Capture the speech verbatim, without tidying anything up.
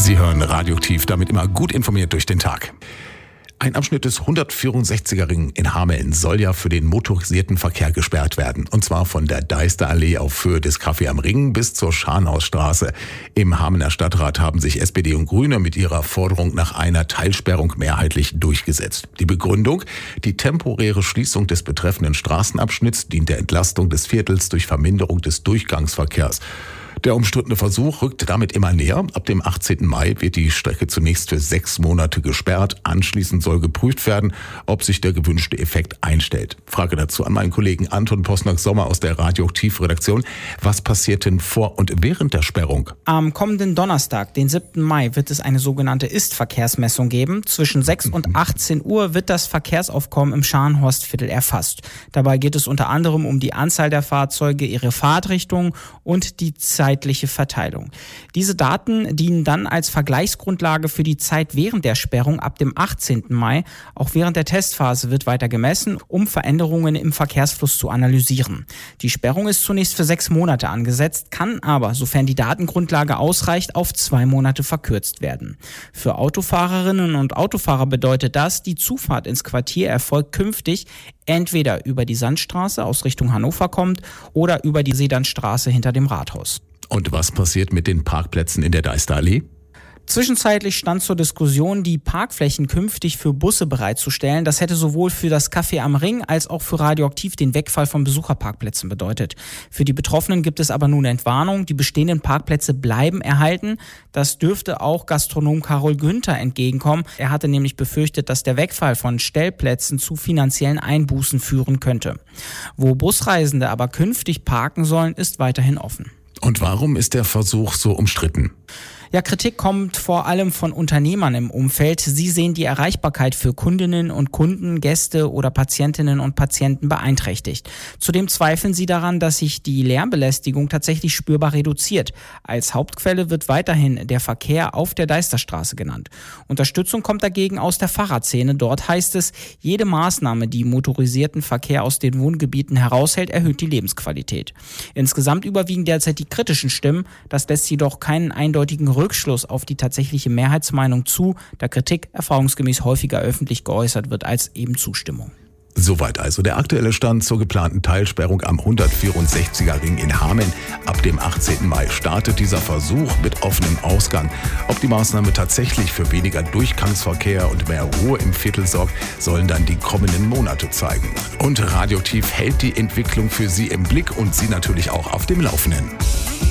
Sie hören Radioaktiv, damit immer gut informiert durch den Tag. Ein Abschnitt des hundertvierundsechziger Ring in Hameln soll ja für den motorisierten Verkehr gesperrt werden. Und zwar von der Deisterallee auf Höhe des Café am Ring bis zur Scharnhausstraße. Im Hamelner Stadtrat haben sich S P D und Grüne mit ihrer Forderung nach einer Teilsperrung mehrheitlich durchgesetzt. Die Begründung: Die temporäre Schließung des betreffenden Straßenabschnitts dient der Entlastung des Viertels durch Verminderung des Durchgangsverkehrs. Der umstrittene Versuch rückt damit immer näher. Ab dem achtzehnten Mai wird die Strecke zunächst für sechs Monate gesperrt. Anschließend soll geprüft werden, ob sich der gewünschte Effekt einstellt. Frage dazu an meinen Kollegen Anton Posnack-Sommer aus der Radioaktiv-Redaktion. Was passiert denn vor und während der Sperrung? Am kommenden Donnerstag, den siebten Mai, wird es eine sogenannte Ist-Verkehrsmessung geben. Zwischen sechs und achtzehn Uhr wird das Verkehrsaufkommen im Scharnhorstviertel erfasst. Dabei geht es unter anderem um die Anzahl der Fahrzeuge, ihre Fahrtrichtung und die Zeit zeitliche Verteilung. Diese Daten dienen dann als Vergleichsgrundlage für die Zeit während der Sperrung ab dem achtzehnten Mai. Auch während der Testphase wird weiter gemessen, um Veränderungen im Verkehrsfluss zu analysieren. Die Sperrung ist zunächst für sechs Monate angesetzt, kann aber, sofern die Datengrundlage ausreicht, auf zwei Monate verkürzt werden. Für Autofahrerinnen und Autofahrer bedeutet das, die Zufahrt ins Quartier erfolgt künftig entweder über die Sandstraße aus Richtung Hannover kommt oder über die Sedernstraße hinter dem Rathaus. Und was passiert mit den Parkplätzen in der Deisterallee? Zwischenzeitlich stand zur Diskussion, die Parkflächen künftig für Busse bereitzustellen. Das hätte sowohl für das Café am Ring als auch für Radioaktiv den Wegfall von Besucherparkplätzen bedeutet. Für die Betroffenen gibt es aber nun Entwarnung. Die bestehenden Parkplätze bleiben erhalten. Das dürfte auch Gastronom Karol Günther entgegenkommen. Er hatte nämlich befürchtet, dass der Wegfall von Stellplätzen zu finanziellen Einbußen führen könnte. Wo Busreisende aber künftig parken sollen, ist weiterhin offen. Und warum ist der Versuch so umstritten? Ja, Kritik kommt vor allem von Unternehmern im Umfeld. Sie sehen die Erreichbarkeit für Kundinnen und Kunden, Gäste oder Patientinnen und Patienten beeinträchtigt. Zudem zweifeln sie daran, dass sich die Lärmbelästigung tatsächlich spürbar reduziert. Als Hauptquelle wird weiterhin der Verkehr auf der Deisterstraße genannt. Unterstützung kommt dagegen aus der Fahrradszene. Dort heißt es, jede Maßnahme, die motorisierten Verkehr aus den Wohngebieten heraushält, erhöht die Lebensqualität. Insgesamt überwiegen derzeit die kritischen Stimmen. Das lässt jedoch keinen eindeutigen Rückschluss auf die tatsächliche Mehrheitsmeinung zu, da Kritik erfahrungsgemäß häufiger öffentlich geäußert wird als eben Zustimmung. Soweit also der aktuelle Stand zur geplanten Teilsperrung am hundertvierundsechziger Ring in Hameln. Ab dem achtzehnten Mai startet dieser Versuch mit offenem Ausgang. Ob die Maßnahme tatsächlich für weniger Durchgangsverkehr und mehr Ruhe im Viertel sorgt, sollen dann die kommenden Monate zeigen. Und Radioaktiv hält die Entwicklung für Sie im Blick und Sie natürlich auch auf dem Laufenden.